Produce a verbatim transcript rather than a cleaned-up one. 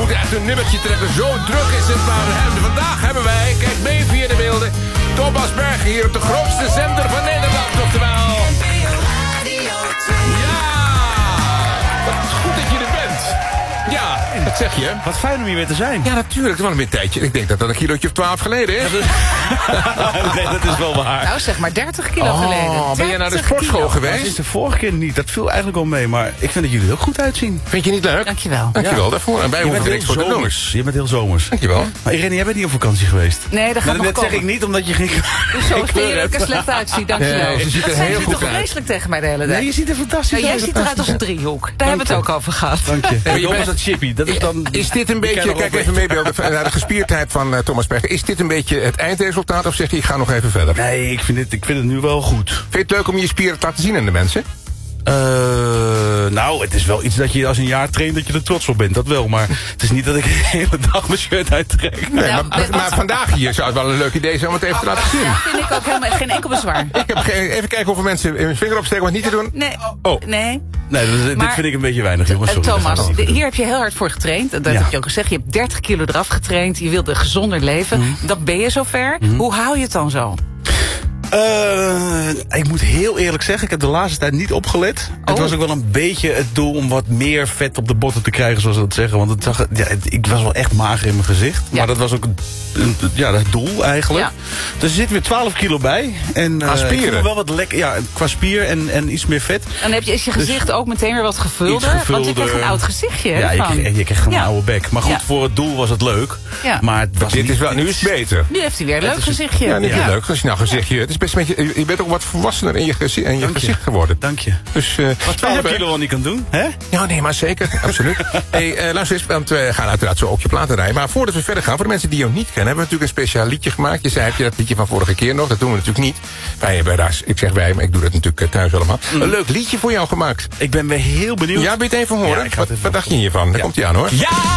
moeten echt een nummertje trekken. Zo druk is het. Maar vandaag hebben wij, kijk mee via de beelden, Thomas Berg hier op de grootste zender van Nederland. Oftewel... Ja! Wat goed dat je er bent. Ja, dat zeg je. Wat fijn om hier weer te zijn. Ja, natuurlijk. Het was een tijdje. Ik denk dat dat een kilootje of twaalf geleden is. Nee, dat is wel waar. Nou, zeg maar dertig kilo oh, geleden. Ben jij naar de sportschool kilo. geweest? Dat is de vorige keer niet. Dat viel eigenlijk al mee. Maar ik vind dat jullie er ook goed uitzien. Vind je niet leuk? Dankjewel. Dankjewel ja. daarvoor. En wij je hoeven bent niks heel voor te doen. zomers. Je bent heel zomers. Dankjewel. Maar Irene, jij bent niet op vakantie geweest. Nee, dat gaat nou, nog dat komen. zeg ik niet omdat je geen Hoezo vind je dat ik er slecht uitzie? Dankjewel. Nee, ze ziet er dat heel zei je goed toch uit. vreselijk tegen mij de hele dag. Nee, je ziet er fantastisch Nou, uit. jij ziet eruit als een driehoek. Daar hebben we het ook over gehad. Dank je. Hey, Ik je hoop bent- dat chippy. Dat is dan... Is dit een Ik beetje, ken nog kijk wel even meebeelden naar de gespierdheid van uh, Thomas Berg. Is dit een beetje het eindresultaat of zeg je ik ga nog even verder? Nee, ik vind, het, ik vind het nu wel goed. Vind je het leuk om je spieren te laten zien aan de mensen? Uh, nou, het is wel iets dat je als een jaar traint dat je er trots op bent. Dat wel, maar het is niet dat ik de hele dag mijn shirt uittrek. Nee, Nou, maar, dit- maar vandaag hier zou het wel een leuk idee zijn om het even te laten zien. Ja, vind ik ook helemaal geen enkel bezwaar. Ik heb geen, even kijken hoeveel mensen hun vinger opsteken om het niet te doen. Nee, Oh. nee. Nee, dat is- dit Maar- vind ik een beetje weinig, jongens. Uh, Sorry, dat Thomas, gaat wel. de- hier heb je heel hard voor getraind. Dat Ja. heb je ook gezegd. Je hebt dertig kilo eraf getraind. Je wilde gezonder leven. Mhm. Dat ben je zover. Hoe hou je het dan zo? Uh, ik moet heel eerlijk zeggen, ik heb de laatste tijd niet opgelet. Oh. Het was ook wel een beetje het doel om wat meer vet op de botten te krijgen, zoals ze dat zeggen. Want het zag, ja, het- ik was wel echt mager in mijn gezicht. Ja. Maar dat was ook een, een- ja, het doel eigenlijk. Ja. Dus er zit weer twaalf kilo bij. En, uh, Aan spieren? ik voel me wel wat lekker, ja, qua spier en, en iets meer vet. Dan heb je, is je gezicht ook meteen weer wat gevulder. Iets gevulder. Want je krijgt een oud gezichtje. hè, Ja, je, van. krijgt- je krijgt gewoon Ja. een oude bek. Maar goed, Ja. voor het doel was het leuk. Ja. Maar het was Dit niet, is wel, nu is het beter. Nu heeft hij weer een leuk is een- gezichtje. Ja, niet Ja. leuk. Als je nou gezichtje, het is best een beetje, je bent ook wat volwassener in je, gezicht, in je Dank je. gezicht geworden. Dank je. Dus, uh, Wat twaalf kilo wel niet kan doen, hè? Ja, nee, maar zeker. Absoluut. Hey, uh, luister eens, want we gaan uiteraard zo ook je platen rijden. Maar voordat we verder gaan, voor de mensen die jou niet kennen, hebben we natuurlijk een speciaal liedje gemaakt. Je zei, heb je dat liedje van vorige keer nog? Dat doen we natuurlijk niet. Wij hebben daar, ik zeg wij, maar ik doe dat natuurlijk uh, thuis allemaal. Mm. Een leuk liedje voor jou gemaakt. Ik ben weer heel benieuwd. Ja, wil je het even horen? Ja, ik ga het wat, even wat dacht je hiervan? Daar Ja. komt hij aan, hoor. Ja!